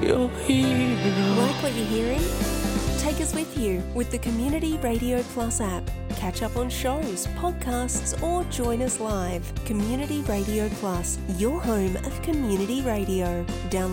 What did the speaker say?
you're here. Like what you're hearing? Take us with you with the Community Radio Plus app. Catch up on shows, podcasts, or join us live. Community Radio Plus, your home of community radio. Download